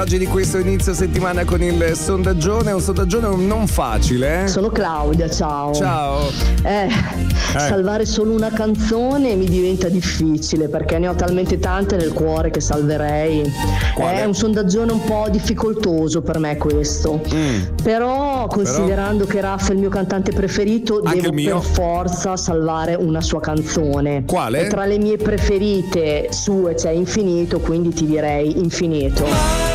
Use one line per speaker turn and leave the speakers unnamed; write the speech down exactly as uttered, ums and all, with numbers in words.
Oggi di questo inizio settimana con il sondaggione, un sondaggione non facile, eh?
Sono Claudia, ciao.
Ciao.
Eh, eh, salvare solo una canzone mi diventa difficile perché ne ho talmente tante nel cuore che salverei.
Quale?
È un sondaggione un po' difficoltoso per me questo. Mm. Però considerando Però... che Raffa è il mio cantante preferito,
Anche
devo
per
forza salvare una sua canzone.
Quale?
E tra le mie preferite sue c'è Infinito, quindi ti direi Infinito.